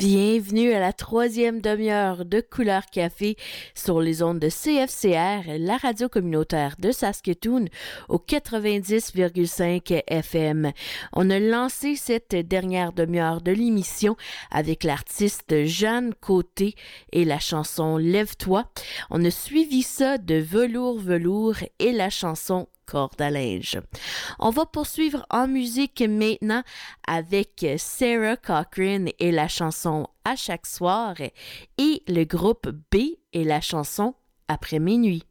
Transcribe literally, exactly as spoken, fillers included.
Bienvenue à la troisième demi-heure de Couleur Café sur les ondes de C F C R, la radio communautaire de Saskatoon, au quatre-vingt-dix virgule cinq F M. On a lancé cette dernière demi-heure de l'émission avec l'artiste Jeanne Côté et la chanson Lève-toi. On a suivi ça de Velours Velours et la chanson Corde à linge. On va poursuivre en musique maintenant avec Sarah Cochrane et la chanson À chaque soir et le groupe B et la chanson Après minuit.